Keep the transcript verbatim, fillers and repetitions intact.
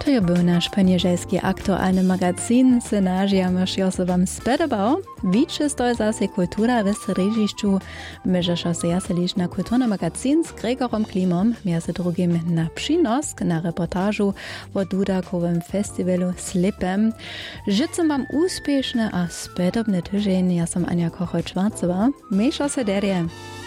To je był nasz poniedzielski aktualny magazyn. Synažiamy, że się wam spodobał. Wiecie, to jest zase kultura w središću. Możesz się jaselić na kulturny magazyn z Gregorem Klimom, między drugim na przynosk, na reportażu o Dudakowym festiwalu Slipem. Życzę wam uspieszny a spodobny tydzień. Ja sam Ania Kochol-Schwarzowa. Mysza se derje.